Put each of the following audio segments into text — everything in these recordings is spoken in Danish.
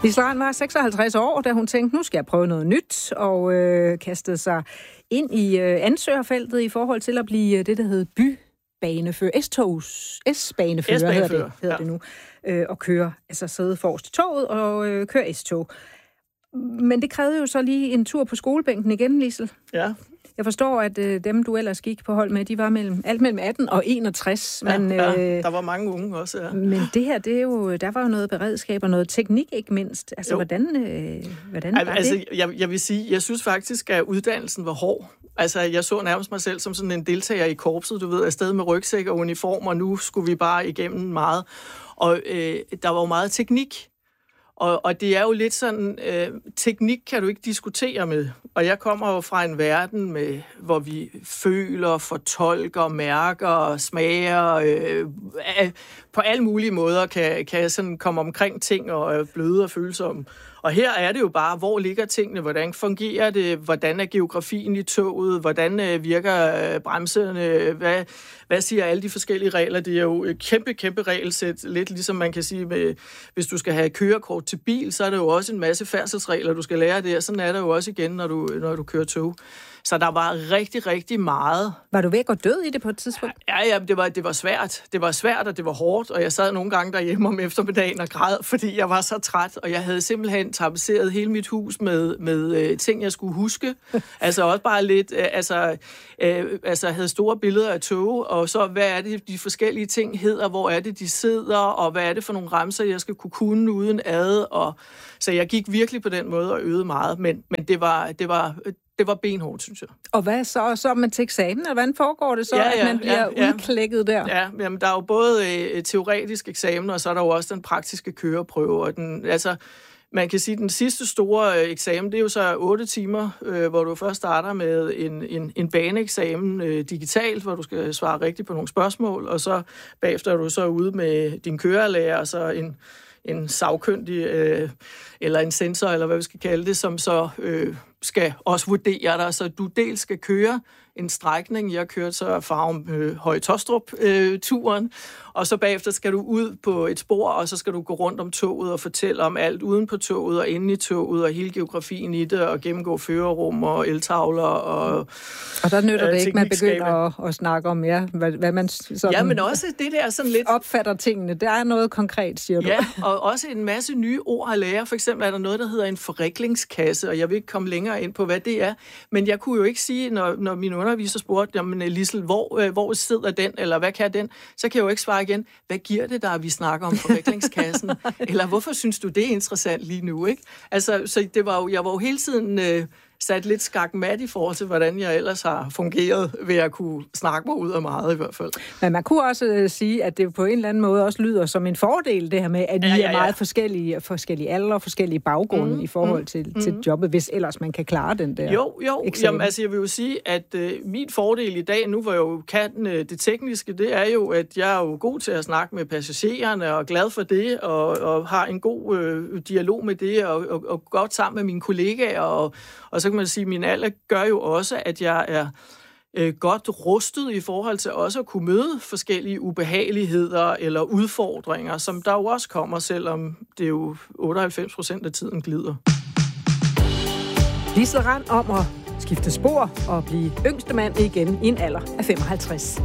Liselotte var 56 år, da hun tænkte, nu skal jeg prøve noget nyt, og kastede sig ind i ansøgerfeltet i forhold til at blive det, der hed bybanefører. S-banefører hedder det nu. Og køre, altså sidde forrest i toget og køre S-tog. Men det krævede jo så lige en tur på skolebænken igen, Lisel. Ja. Jeg forstår, at dem, du ellers gik på hold med, de var mellem 18 og 61. Men, der var mange unge også, ja. Men det her, det er jo, der var jo noget beredskab og noget teknik, ikke mindst. Altså, hvordan var det? Jeg vil sige, jeg synes faktisk, at uddannelsen var hård. Altså, jeg så nærmest mig selv som sådan en deltager i korpset, du ved, afsted med rygsæk og uniform, og nu skulle vi bare igennem meget. Og der var jo meget teknik. Og det er jo lidt sådan, teknik kan du ikke diskutere med. Og jeg kommer jo fra en verden, hvor vi føler, fortolker, mærker, smager, på alle mulige måder kan jeg sådan komme omkring ting og er bløde og følsomme. Og her er det jo bare, hvor ligger tingene, hvordan fungerer det, hvordan er geografien i toget, hvordan virker bremserne, hvad siger alle de forskellige regler. Det er jo et kæmpe regelsæt, lidt ligesom man kan sige, hvis du skal have kørekort til bil, så er der jo også en masse færdselsregler, du skal lære det, og sådan er der jo også igen, når du kører tog. Så der var rigtig meget. Var du ved at gå død i det på et tidspunkt? Ja, det var svært. Det var svært, og det var hårdt, og jeg sad nogle gange derhjemme om eftermiddagen og græd, fordi jeg var så træt, og jeg havde simpelthen tapetseret hele mit hus med ting, jeg skulle huske. Altså også bare lidt, jeg havde store billeder af tog, og så hvad er det, de forskellige ting hedder, hvor er det, de sidder, og hvad er det for nogle remser, jeg skal kunne uden ad. Så jeg gik virkelig på den måde og øvede meget, men det var benhårdt, synes jeg. Og hvad så man til eksamen? Eller hvordan foregår det så, at man bliver udklækket der? Ja, jamen, der er jo både teoretisk eksamen, og så er der jo også den praktiske køreprøve. Og man kan sige, at den sidste store eksamen, det er jo så 8 timer, hvor du først starter med en baneeksamen digitalt, hvor du skal svare rigtigt på nogle spørgsmål, og så bagefter er du så ude med din kørelærer, og så en sagkyndig eller en sensor, eller hvad vi skal kalde det, som så skal også vurdere dig, så du dels skal køre en strækning. Jeg kørte så Farum Høje-Taastrup-turen, og så bagefter skal du ud på et spor, og så skal du gå rundt om toget og fortælle om alt uden på toget og inde i toget, og hele geografien i det, og gennemgå førerrum og eltavler og der nytter det ikke, man begynder at snakke om, hvad man sådan... Ja, men også det der sådan lidt... opfatter tingene. Der er noget konkret, siger du. Ja, og også en masse nye ord at lære. For eksempel er der noget, der hedder en forriklingskasse, og jeg vil ikke komme længere ind på, hvad det er. Men jeg kunne jo ikke sige, når min underviser spurgte, jamen Lisel, hvor sidder den, eller hvad kan den? Så kan jeg jo ikke svare igen, hvad giver det der, at vi snakker om forviklingskassen? Eller hvorfor synes du, det er interessant lige nu, ikke? Altså, så jeg var jo hele tiden sat lidt skakmat i forhold til, hvordan jeg ellers har fungeret ved at kunne snakke mig ud af meget i hvert fald. Men man kunne også sige, at det på en eller anden måde også lyder som en fordel, det her med, at I er meget forskellige alder, forskellige baggrunde i forhold til jobbet, hvis ellers man kan klare den der eksamen. Jamen, altså jeg vil jo sige, at min fordel i dag, nu hvor jeg jo kan det tekniske, det er jo, at jeg er jo god til at snakke med passagererne, og glad for det, og har en god dialog med det, og godt sammen med mine kollegaer, og så kan man sige, at min alder gør jo også, at jeg er godt rustet i forhold til også at kunne møde forskellige ubehageligheder eller udfordringer, som der jo også kommer, selvom det jo 98% af tiden glider. Lisel Rand om at skifte spor og blive yngste mand igen i en alder af 55.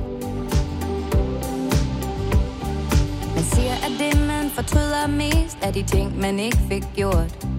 Man siger, at det man fortryder mest er de ting, man ikke fik gjort.